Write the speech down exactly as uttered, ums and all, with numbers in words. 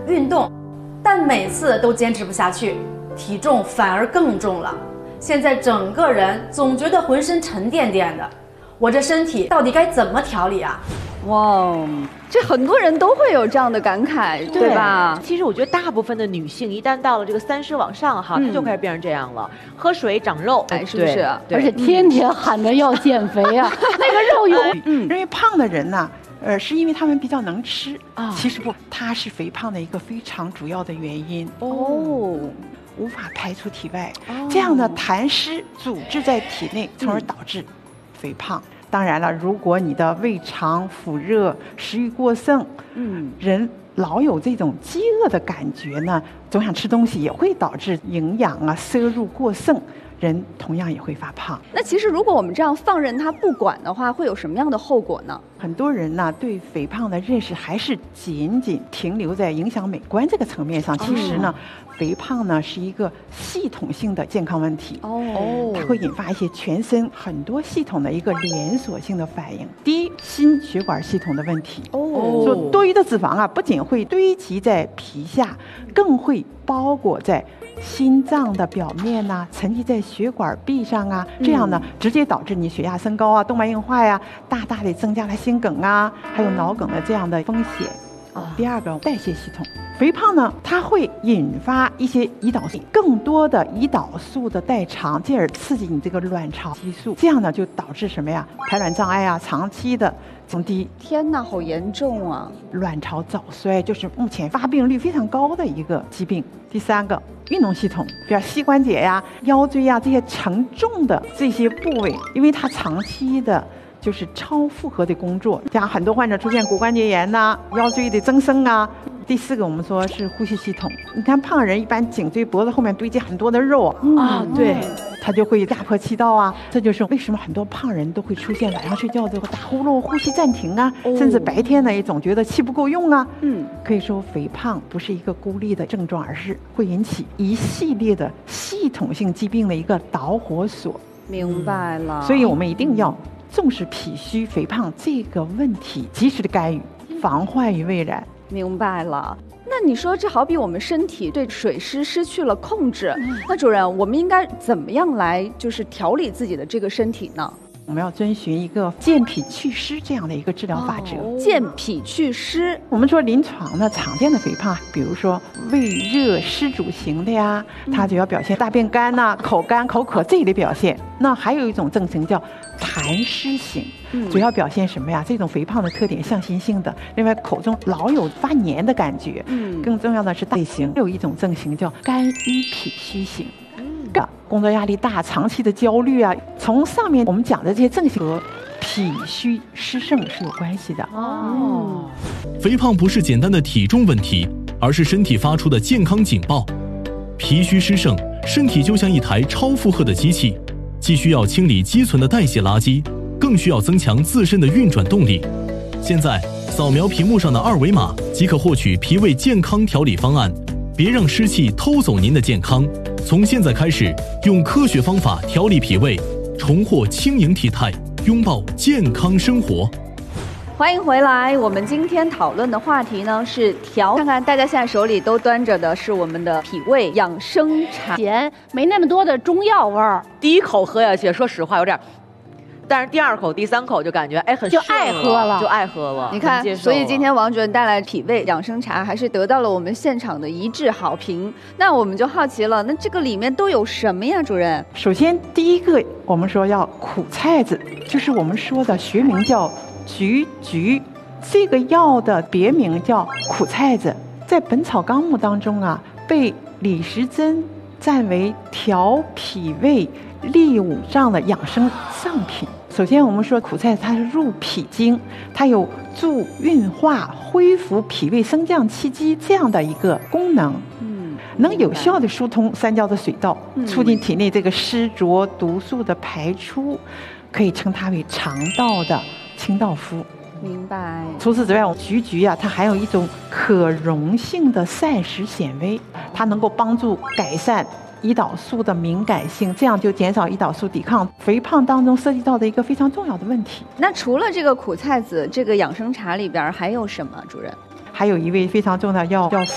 运动，但每次都坚持不下去，体重反而更重了。现在整个人总觉得浑身沉甸甸的，我这身体到底该怎么调理啊？ 哇，这很多人都会有这样的感慨， 对, 对吧？ 其实我觉得大部分的女性一旦到了这个三十往上哈，她、嗯、就开始变成这样了，喝水长肉， 哎，是不是？ 而且天天喊着要减肥啊，那个肉有。 嗯，认为胖的人呢、啊，呃，是因为他们比较能吃啊，其实不，它是肥胖的一个非常主要的原因哦。无法排出体外，哦、这样的痰湿阻滞在体内，从而导致肥胖。嗯、当然了，如果你的胃肠腐热、食欲过剩，嗯，人老有这种饥饿的感觉呢，总想吃东西，也会导致营养啊摄入过剩。人同样也会发胖。 那其实如果我们这样放任它不管的话，会有什么样的后果呢？ 很多人呢对肥胖的认识还是仅仅停留在影响美观这个层面上。其实呢，哦、肥胖呢是一个系统性的健康问题。哦，它会引发一些全身很多系统的一个连锁性的反应。第一，心血管系统的问题。哦，说多余的脂肪啊，不仅会堆积在皮下，更会包裹在心脏的表面呐、啊，沉积在血管壁上啊，这样呢，直接导致你血压升高啊，动脉硬化呀、啊，大大的增加了心梗啊，还有脑梗的这样的风险。啊，第二个代谢系统，肥胖呢，它会引发一些胰岛素，更多的胰岛素的代偿，进而刺激你这个卵巢激素，这样呢就导致什么呀？排卵障碍啊，长期的增低。 天哪，好严重啊！ 卵巢早衰就是目前发病率非常高的一个疾病。第三个，运动系统，比如膝关节呀、腰椎呀这些沉重的这些部位，因为它长期的就是超负荷的工作，像很多患者出现骨关节炎呐、啊、腰椎的增生啊。第四个，我们说是呼吸系统。你看胖人一般颈椎脖子后面堆积很多的肉啊， 嗯、对， 他就会压迫气道啊。这就是为什么很多胖人都会出现晚上睡觉就会打呼噜、呼吸暂停啊，哦、甚至白天呢也总觉得气不够用啊。嗯，可以说肥胖不是一个孤立的症状，而是会引起一系列的系统性疾病的一个导火索。 明白了。 所以我们一定要重视脾虚肥胖这个问题，及时的干预，防患于未然。 明白了。那你说这好比我们身体对水湿失去了控制，嗯、那主任，我们应该怎么样来就是调理自己的这个身体呢？ 我们要遵循一个健脾祛湿这样的一个治疗法则。 哦、健脾祛湿， 我们说临床呢常见的肥胖，比如说胃热湿阻型的呀，它主要表现大便干呐、啊、口干口渴这一类表现。那还有一种症型叫痰湿型，嗯、主要表现什么呀？这种肥胖的特点向心性的，另外口中老有发黏的感觉。嗯，更重要的是类型，有一种症型叫肝郁脾虚型。工作压力大，长期的焦虑啊，从上面我们讲的这些症型和脾虚湿盛是有关系的。哦， 肥胖不是简单的体重问题，而是身体发出的健康警报。脾虚湿盛，身体就像一台超负荷的机器，既需要清理积存的代谢垃圾，更需要增强自身的运转动力。现在扫描屏幕上的二维码，即可获取脾胃健康调理方案。别让湿气偷走您的健康，从现在开始，用科学方法调理脾胃，重获轻盈体态，拥抱健康生活。 欢迎回来，我们今天讨论的话题呢是调，看看大家现在手里都端着的是我们的脾胃养生茶， 咸没那么多的中药味儿。 第一口喝下去，说实话有点。但是第二口、第三口就感觉哎很就爱喝了， 就爱喝了。 你看，所以今天王主任带来脾胃养生茶，还是得到了我们现场的一致好评。那我们就好奇了，那这个里面都有什么呀，主任？ 首先第一个，我们说要苦菜子，就是我们说的学名叫菊菊，这个药的别名叫苦菜子，在《本草纲目》当中啊，被李时珍赞为调脾胃利五脏的养生上品。首先我们说苦菜它是入脾经，它有助运化、恢复脾胃升降气机这样的一个功能，嗯，能有效的疏通三焦的水道，促进体内这个湿浊毒素的排出，可以称它为肠道的清道夫。 明白。 除此之外，菊菊啊，它含有一种可溶性的膳食纤维，它能够帮助改善胰岛素的敏感性，这样就减少胰岛素抵抗肥胖当中涉及到的一个非常重要的问题。 那除了这个苦菜子，这个养生茶里边还有什么，主任？ 还有一味非常重要的药叫